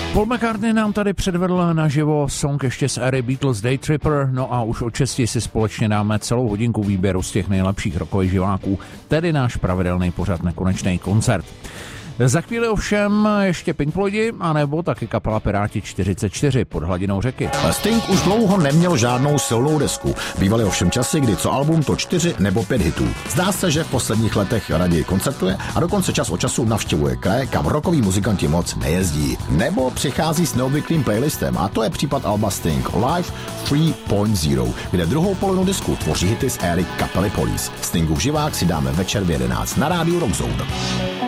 Paul McCartney nám tady předvedl naživo song ještě z éry Beatles Day Tripper, no a už od 6 si společně dáme celou hodinku výběru z těch nejlepších rockových živáků, tedy náš pravidelný pořad Nekonečný koncert. Za chvíli ovšem ještě Pink Floydi, anebo taky kapela Piráti 44 pod hladinou řeky. Sting už dlouho neměl žádnou silnou desku. Bývaly ovšem časy, kdy co album, to 4 nebo 5 hitů. Zdá se, že v posledních letech raději koncertuje a dokonce čas od času navštěvuje kraje, kam rockoví muzikanti moc nejezdí. Nebo přichází s neobvyklým playlistem, a to je případ alba Sting Live 3.0, kde druhou polovinu disku tvoří hity z éry kapely Police. Stingův živák si dáme večer v 11 na rádiu Rock Zone.